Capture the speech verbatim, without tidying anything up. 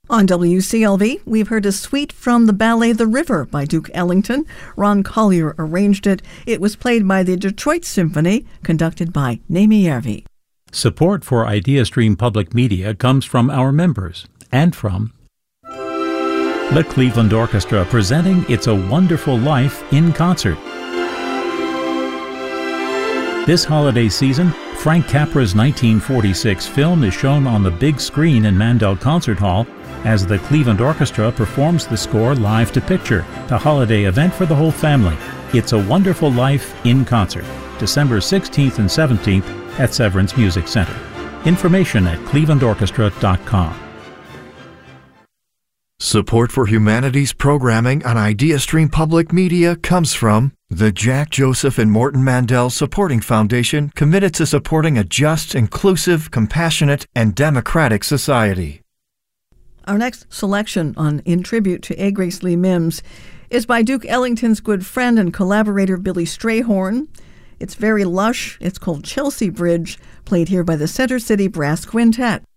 On W C L V, we've heard a suite from the ballet The River by Duke Ellington. Ron Collier arranged it. It was played by the Detroit Symphony, conducted by Naomi Järvi. Support for IdeaStream Public Media comes from our members and from the Cleveland Orchestra, presenting It's a Wonderful Life in concert. This holiday season, Frank Capra's nineteen forty-six film is shown on the big screen in Mandel Concert Hall as the Cleveland Orchestra performs the score live to picture, the holiday event for the whole family. It's a Wonderful Life in concert, December sixteenth and seventeenth at Severance Music Center. Information at cleveland orchestra dot com. Support for humanities programming on IdeaStream Public Media comes from the Jack Joseph and Morton Mandel Supporting Foundation, committed to supporting a just, inclusive, compassionate, and democratic society. Our next selection on In Tribute to A. Grace Lee Mims is by Duke Ellington's good friend and collaborator Billy Strayhorn. It's very lush. It's called Chelsea Bridge, played here by the Center City Brass Quintet.